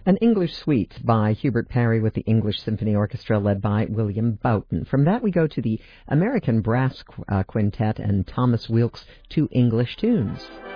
An English Suite by Hubert Parry with the English Symphony Orchestra led by William Boughton. From that we go to the American Brass Quintet and Thomas Wilkes' Two English Tunes.